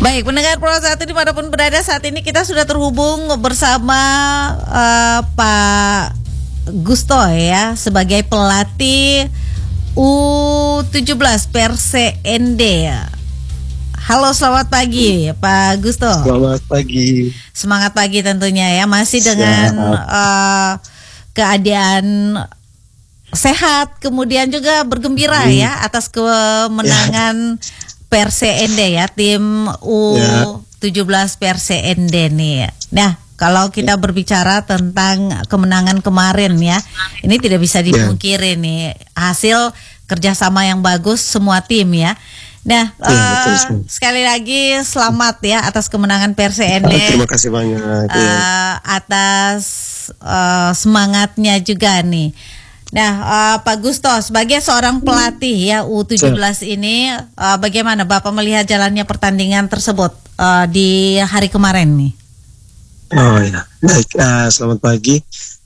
Baik, pendengar Pro 1 dimanapun berada, saat ini kita sudah terhubung bersama Pak Gusto ya, sebagai pelatih U17 PRCND. Halo, selamat pagi Pak Gusto. Selamat pagi. Semangat pagi tentunya ya, masih dengan keadaan sehat, kemudian juga bergembira ya atas kemenangan PRCND ya, tim U17 PRCND nih. Nah, kalau kita berbicara tentang kemenangan kemarin ya, ini tidak bisa dipungkiri nih, hasil kerjasama yang bagus semua tim ya. Nah, sekali lagi selamat ya atas kemenangan PRCND. Terima kasih banyak. Atas semangatnya juga nih. Nah, Pak Gusto, sebagai seorang pelatih ya U17 ini, bagaimana Bapak melihat jalannya pertandingan tersebut di hari kemarin nih? Oh ya, baik. Selamat pagi.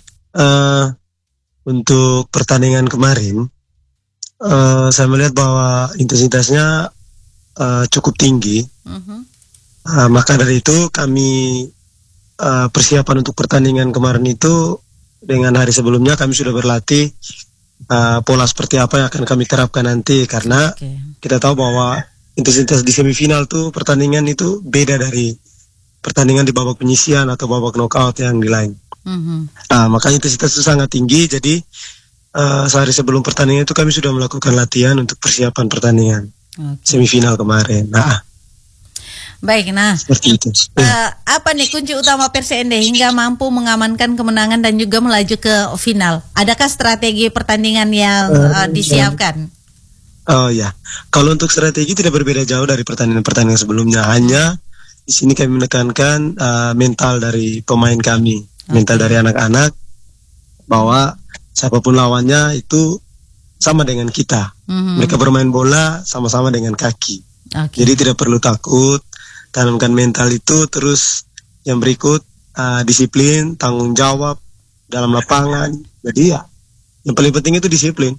Untuk pertandingan kemarin, saya melihat bahwa intensitasnya cukup tinggi. Maka dari itu kami persiapan untuk pertandingan kemarin itu dengan hari sebelumnya kami sudah berlatih pola seperti apa yang akan kami terapkan nanti, karena kita tahu bahwa intensitas di semifinal tuh pertandingan itu beda dari pertandingan di babak penyisian atau babak knockout yang di lain. Makanya intensitas itu sangat tinggi. Jadi sehari sebelum pertandingan itu kami sudah melakukan latihan untuk persiapan pertandingan semifinal kemarin. Baik, nah seperti itu. Apa nih kunci utama PRCND hingga mampu mengamankan kemenangan dan juga melaju ke final? Adakah strategi pertandingan yang disiapkan? Oh ya, kalau untuk strategi tidak berbeda jauh dari pertandingan sebelumnya. Hanya di sini kami menekankan mental dari pemain kami, mental dari anak-anak, bahwa siapapun lawannya itu sama dengan kita. Mereka bermain bola sama-sama dengan kaki. Jadi tidak perlu takut. Tanamkan mental itu. Terus yang berikut disiplin, tanggung jawab dalam lapangan. Jadi ya yang paling penting itu disiplin.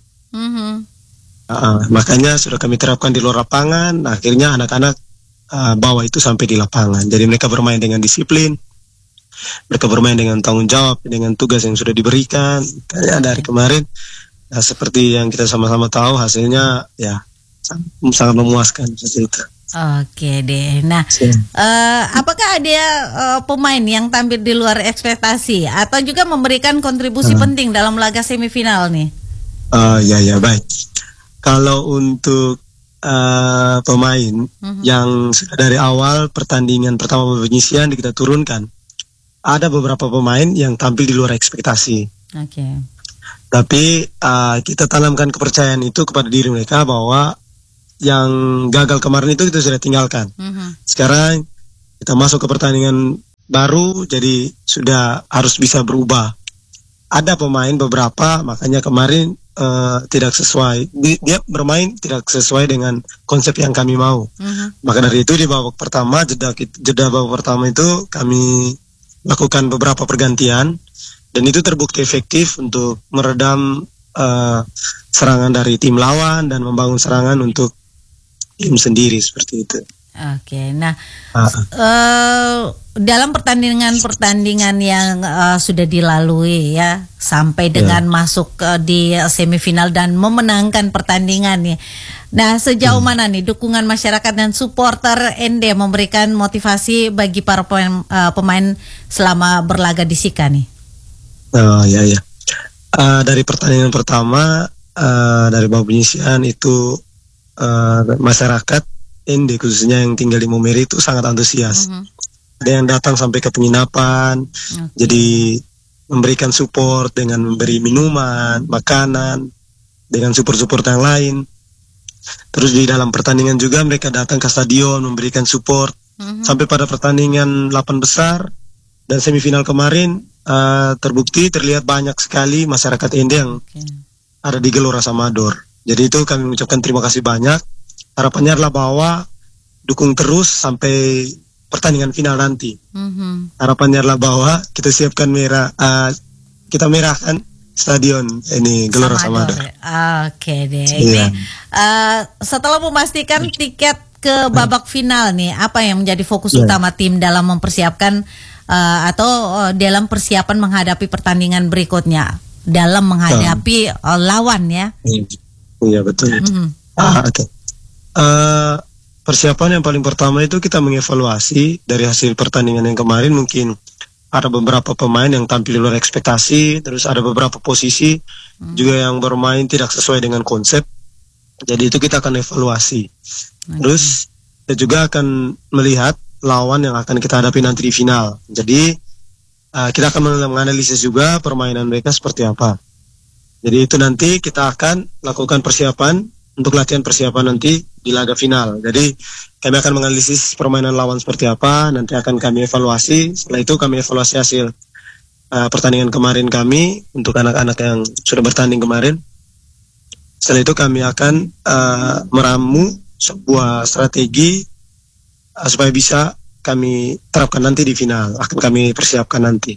Makanya sudah kami terapkan di luar lapangan. Akhirnya anak-anak bawa itu sampai di lapangan. Jadi mereka bermain dengan disiplin, mereka bermain dengan tanggung jawab, dengan tugas yang sudah diberikan. Kayak dari kemarin seperti yang kita sama-sama tahu, hasilnya ya sangat memuaskan seperti itu. Oke deh. Nah, apakah ada pemain yang tampil di luar ekspektasi atau juga memberikan kontribusi penting dalam laga semifinal nih? Ya baik. Kalau untuk pemain yang sudah dari awal pertandingan pertama penyisian kita turunkan, ada beberapa pemain yang tampil di luar ekspektasi. Tapi kita tanamkan kepercayaan itu kepada diri mereka bahwa yang gagal kemarin itu kita sudah tinggalkan. Sekarang kita masuk ke pertandingan baru, jadi sudah harus bisa berubah. Ada pemain beberapa, makanya kemarin tidak sesuai, dia bermain tidak sesuai dengan konsep yang kami mau. Maka dari itu di babak pertama, jeda babak pertama itu kami lakukan beberapa pergantian, dan itu terbukti efektif untuk meredam serangan dari tim lawan dan membangun serangan untuk tim sendiri seperti itu. Nah dalam pertandingan yang sudah dilalui ya sampai dengan masuk di semifinal dan memenangkan pertandingan nih. Nah, sejauh mana nih dukungan masyarakat dan supporter ND memberikan motivasi bagi para pemain selama berlaga di Sika nih? Dari pertandingan pertama dari babak penyisian itu masyarakat ND khususnya yang tinggal di Momeri itu sangat antusias. Ada yang datang sampai ke penginapan, jadi memberikan support dengan memberi minuman, makanan, dengan support-support yang lain. Terus di dalam pertandingan juga mereka datang ke stadion memberikan support sampai pada pertandingan 8 besar dan semifinal kemarin terbukti terlihat banyak sekali masyarakat ND yang ada di Gelora Samador. Jadi itu kami mengucapkan terima kasih banyak. Harapannya adalah bahwa dukung terus sampai pertandingan final nanti. Harapannya adalah bahwa kita siapkan kita merahkan stadion ini Gelora Samador. Oke deh. Ini setelah memastikan tiket ke babak final nih, apa yang menjadi fokus Ya. utama tim dalam mempersiapkan atau dalam persiapan menghadapi pertandingan berikutnya, dalam menghadapi lawan ya? Iya betul. Oke. Persiapan yang paling pertama itu kita mengevaluasi dari hasil pertandingan yang kemarin. Mungkin ada beberapa pemain yang tampil di luar ekspektasi, terus ada beberapa posisi juga yang bermain tidak sesuai dengan konsep. Jadi itu kita akan evaluasi. Terus kita juga akan melihat lawan yang akan kita hadapi nanti di final. Jadi kita akan menganalisis juga permainan mereka seperti apa. Jadi itu nanti kita akan lakukan persiapan untuk latihan persiapan nanti di laga final. Jadi kami akan menganalisis permainan lawan seperti apa, nanti akan kami evaluasi. Setelah itu kami evaluasi hasil pertandingan kemarin kami untuk anak-anak yang sudah bertanding kemarin. Setelah itu kami akan meramu sebuah strategi supaya bisa kami terapkan nanti di final, akan kami persiapkan nanti.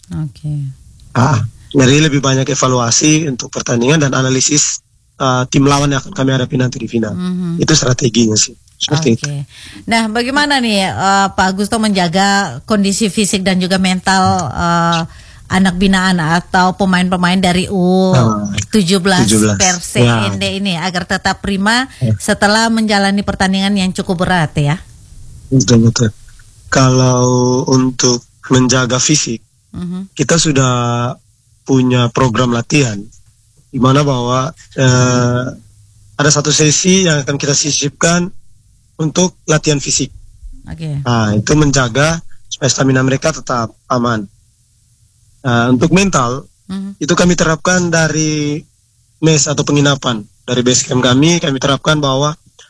Jadi lebih banyak evaluasi untuk pertandingan dan analisis tim lawan yang akan kami hadapi nanti di final. Itu strateginya sih. Seperti itu. Nah, bagaimana nih Pak Agusto menjaga kondisi fisik dan juga mental anak binaan atau pemain-pemain dari U17 PRCND ini agar tetap prima setelah menjalani pertandingan yang cukup berat ya? Betul. Kalau untuk menjaga fisik, kita sudah punya program latihan di mana bahwa ada satu sesi yang akan kita sisipkan untuk latihan fisik. Nah, itu menjaga supaya stamina mereka tetap aman. Untuk mental, itu kami terapkan dari mes atau penginapan. Dari base camp kami terapkan bahwa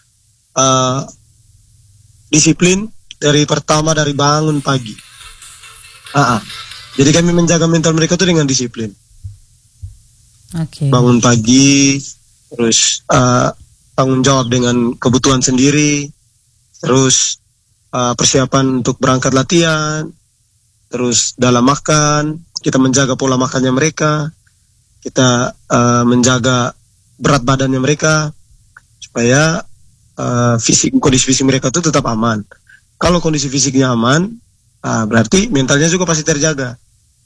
disiplin dari pertama dari bangun pagi. Jadi kami menjaga mental mereka itu dengan disiplin. Bangun pagi, terus tanggung jawab dengan kebutuhan sendiri, terus persiapan untuk berangkat latihan, terus dalam makan, kita menjaga pola makannya mereka, kita menjaga berat badannya mereka, supaya kondisi fisik mereka itu tetap aman. Kalau kondisi fisiknya aman, berarti mentalnya juga pasti terjaga.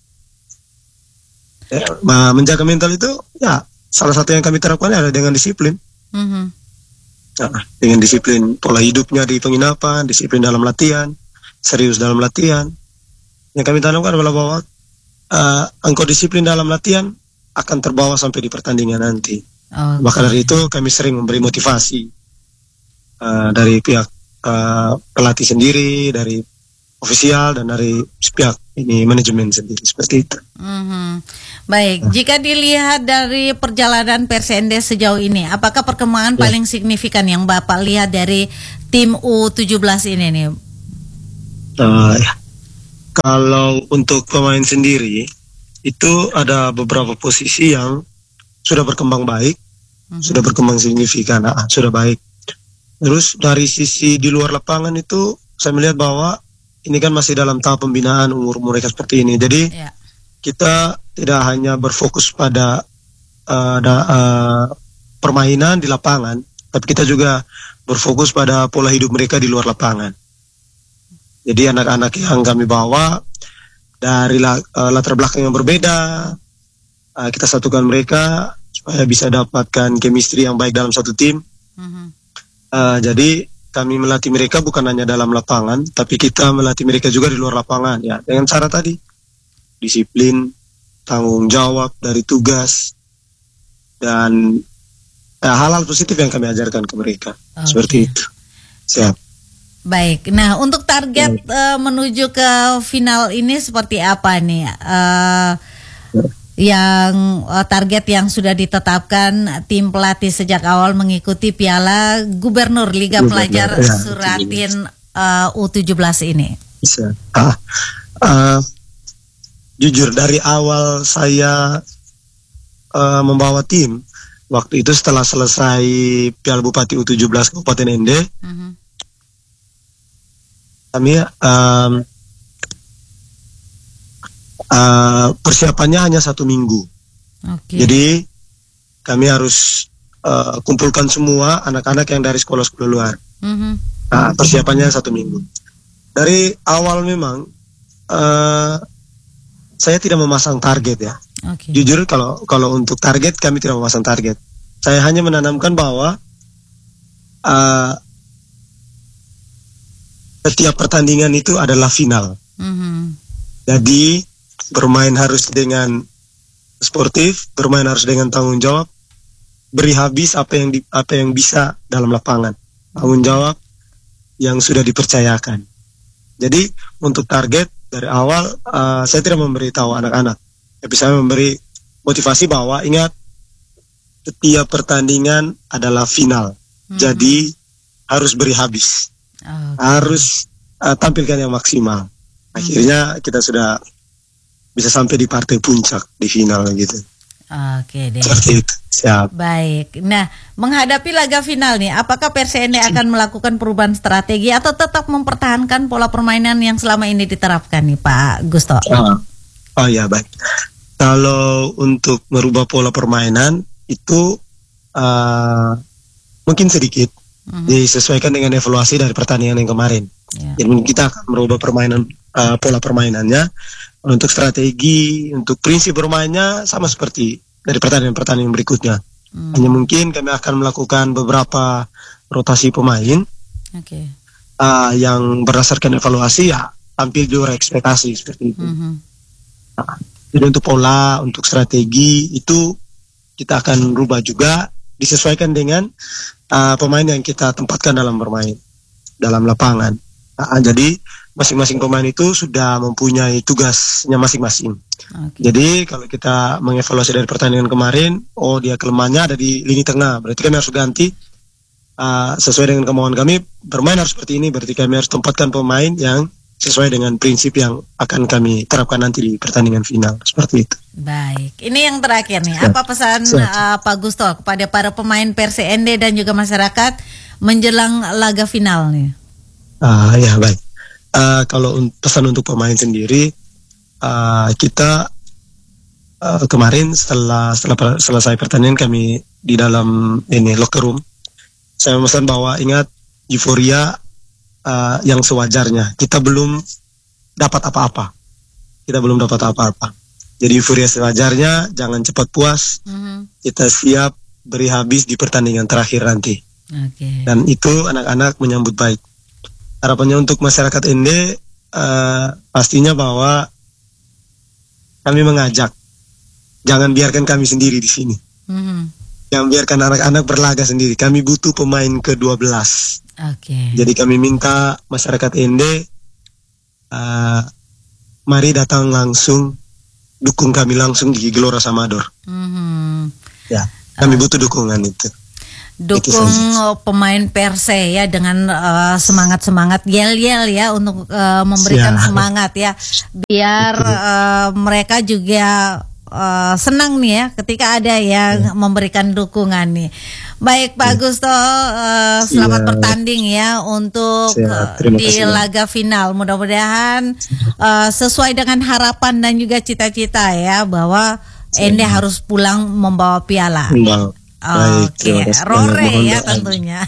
Menjaga mental itu ya salah satu yang kami terapkan adalah dengan disiplin. Dengan disiplin pola hidupnya di penginapan, disiplin dalam latihan, serius dalam latihan. Yang kami tanamkan adalah bahwa engkau disiplin dalam latihan akan terbawa sampai di pertandingan nanti. Maka dari itu kami sering memberi motivasi dari pihak pelatih sendiri, dari ofisial dan dari pihak ini manajemen sendiri, seperti itu. Baik, jika dilihat dari perjalanan PRCND sejauh ini, apakah perkembangan paling signifikan yang Bapak lihat dari tim U17 ini nih? Kalau untuk pemain sendiri, itu ada beberapa posisi yang sudah berkembang baik, sudah berkembang signifikan, sudah baik. Terus dari sisi di luar lapangan itu, saya melihat bahwa ini kan masih dalam tahap pembinaan umur mereka seperti ini. Jadi kita tidak hanya berfokus pada permainan di lapangan, tapi kita juga berfokus pada pola hidup mereka di luar lapangan. Jadi anak-anak yang kami bawa dari latar belakang yang berbeda, kita satukan mereka supaya bisa dapatkan chemistry yang baik dalam satu tim. Jadi kami melatih mereka bukan hanya dalam lapangan, tapi kita melatih mereka juga di luar lapangan, ya, dengan cara tadi disiplin, tanggung jawab dari tugas, dan hal-hal positif yang kami ajarkan ke mereka. Seperti itu. Siap. Baik, nah untuk target menuju ke final ini seperti apa nih? Yang target yang sudah ditetapkan tim pelatih sejak awal mengikuti Piala Gubernur Liga Pelajar Suratin U17 ini. Jujur dari awal saya membawa tim, waktu itu setelah selesai Piala Bupati U17 Kabupaten ND, kami persiapannya hanya 1 minggu. Jadi kami harus kumpulkan semua anak-anak yang dari sekolah-sekolah luar. Persiapannya 1 minggu. Dari awal memang saya tidak memasang target ya. Okay. Jujur kalau untuk target kami tidak memasang target. Saya hanya menanamkan bahwa setiap pertandingan itu adalah final. Jadi bermain harus dengan sportif, bermain harus dengan tanggung jawab, beri habis apa yang bisa dalam lapangan, tanggung jawab yang sudah dipercayakan. Jadi untuk target dari awal saya tidak memberitahu anak-anak, tapi saya memberi motivasi bahwa ingat setiap pertandingan adalah final. Jadi harus beri habis, harus tampilkan yang maksimal. Akhirnya kita sudah bisa sampai di partai puncak di final gitu. Oke deh. Seperti itu. Siap. Baik. Nah, menghadapi laga final nih, apakah PRSND akan melakukan perubahan strategi atau tetap mempertahankan pola permainan yang selama ini diterapkan nih, Pak Gusto? Oh ya, baik. Kalau untuk merubah pola permainan itu mungkin sedikit disesuaikan dengan evaluasi dari pertandingan yang kemarin. Jadi kita akan merubah pola permainannya. Untuk strategi, untuk prinsip bermainnya sama seperti dari pertandingan-pertandingan berikutnya. Hanya mungkin kami akan melakukan beberapa rotasi pemain yang berdasarkan evaluasi ya tampil di luar ekspektasi seperti itu. Jadi untuk pola, untuk strategi itu kita akan rubah juga disesuaikan dengan pemain yang kita tempatkan dalam bermain dalam lapangan. Jadi masing-masing pemain itu sudah mempunyai tugasnya masing-masing. Jadi kalau kita mengevaluasi dari pertandingan kemarin, dia kelemahannya ada di lini tengah, berarti kami harus ganti sesuai dengan kemauan kami, bermain harus seperti ini, berarti kami harus tempatkan pemain yang sesuai dengan prinsip yang akan kami terapkan nanti di pertandingan final, seperti itu. Baik, ini yang terakhir nih, apa pesan Pak Gusto kepada para pemain PRSND dan juga masyarakat menjelang laga final nih? Ya baik. Kalau pesan untuk pemain sendiri, kita kemarin setelah selesai pertandingan kami di dalam locker room, saya memesan bahwa ingat euforia yang sewajarnya. Kita belum dapat apa-apa. Jadi euforia sewajarnya, jangan cepat puas. Kita siap beri habis di pertandingan terakhir nanti. Dan itu anak-anak menyambut baik. Harapannya untuk masyarakat ND pastinya bahwa kami mengajak, jangan biarkan kami sendiri di sini. Jangan biarkan anak-anak berlaga sendiri. Kami butuh pemain ke-12. Jadi kami minta masyarakat ND mari datang langsung, dukung kami langsung di Gelora Samador. Ya, kami butuh dukungan itu. Dukung pemain Perse ya dengan semangat yel-yel ya untuk memberikan semangat ya biar mereka juga senang nih ya ketika ada yang memberikan dukungan nih. Baik Pak Gusto, selamat bertanding ya untuk di laga final. Mudah-mudahan sesuai dengan harapan dan juga cita-cita ya bahwa Ende harus pulang membawa piala. Oke, Rore ya tentunya.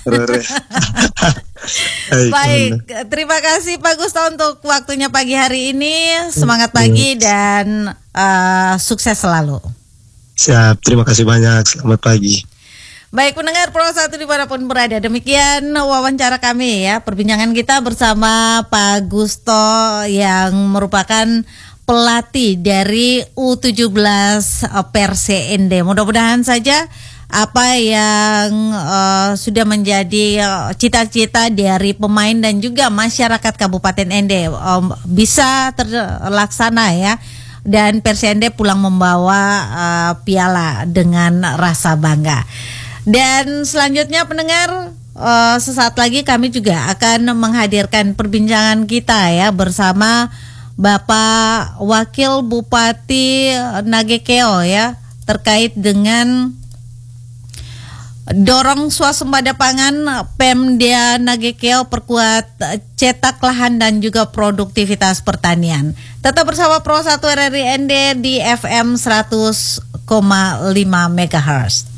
Baik, terima kasih Pak Gusto untuk waktunya pagi hari ini. Semangat pagi dan sukses selalu. Siap, terima kasih banyak. Selamat pagi. Baik pendengar Pro 1 dimanapun berada, demikian wawancara kami ya, perbincangan kita bersama Pak Gusto yang merupakan pelatih dari U17 PRSND. Mudah-mudahan saja apa yang sudah menjadi cita-cita dari pemain dan juga masyarakat Kabupaten ND bisa terlaksana ya, dan PRSND pulang membawa piala dengan rasa bangga. Dan selanjutnya pendengar, sesaat lagi kami juga akan menghadirkan perbincangan kita ya bersama Bapak Wakil Bupati Nagekeo ya, terkait dengan dorong swasembada pangan Pemda Nagekeo perkuat cetak lahan dan juga produktivitas pertanian. Tetap bersama Pro 1 RRI ND di FM 100,5 MHz.